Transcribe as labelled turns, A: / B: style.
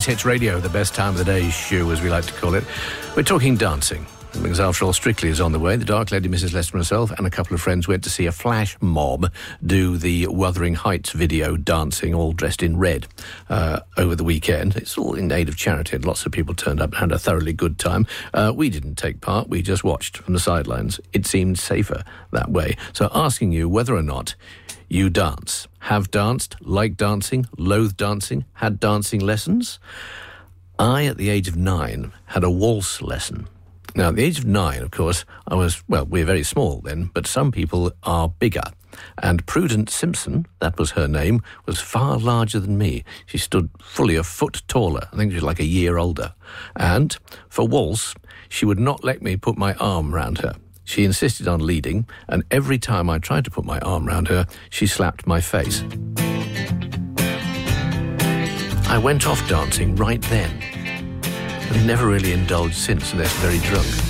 A: Hits Radio, the best time of the day show, as we like to call it. We're talking dancing, because after all, Strictly is on the way. The Dark Lady, Mrs. Lester, and myself, and a couple of friends went to see a flash mob do the Wuthering Heights video dancing, all dressed in red, over the weekend. It's all in aid of charity, and lots of people turned up and had a thoroughly good time. We didn't take part, we just watched from the sidelines. It seemed safer that way. So asking you whether or not you dance, have danced, like dancing, loathe dancing, had dancing lessons. I, at the age of 9, had a waltz lesson. Now, at the age of 9, of course, we're very small then, but some people are bigger. And Prudence Simpson, that was her name, was far larger than me. She stood fully a foot taller. I think she was like a year older. And for waltz, she would not let me put my arm round her. She insisted on leading, and every time I tried to put my arm round her, she slapped my face. I went off dancing right then, and never really indulged since, unless very drunk.